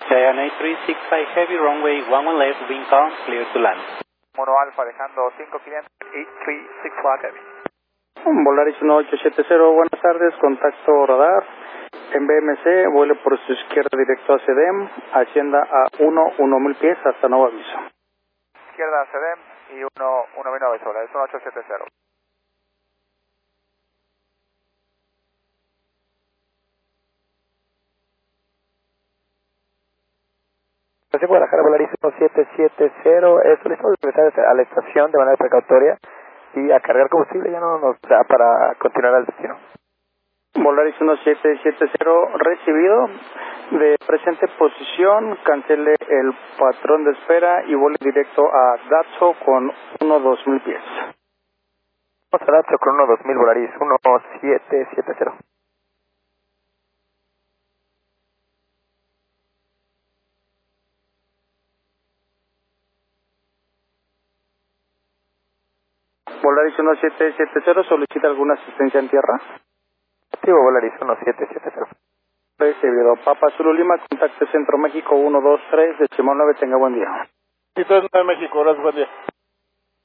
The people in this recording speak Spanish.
Cheyenne 8365 Heavy, runway 11 left, wind calm, clear to land. Mono Alfa dejando 5500, 8365 Heavy. Volaris 1870, buenas tardes, contacto radar. En BMC, vuele por su izquierda directo a CEDEM, ascienda a 1000 pies hasta nuevo aviso. Izquierda CEDEM y 119 sola, es 1870. Gracias Guadalajara, Volaris 1770, solicitamos regresar a la estación de manera precautoria y a cargar combustible, ya no nos da para continuar al destino. Volaris 1770 recibido, de presente posición, cancele el patrón de espera y vuele directo a Datso con 2000 pies. Vamos a Datso con 2000, Volaris 1770. Volaris 1770, ¿solicita alguna asistencia en tierra? Activo, Volaris 1770. Recibido. Papa Zulu Lima, contacte Centro México 123, Decimal 9, tenga buen día. Sí, 9 México, gracias, buen día.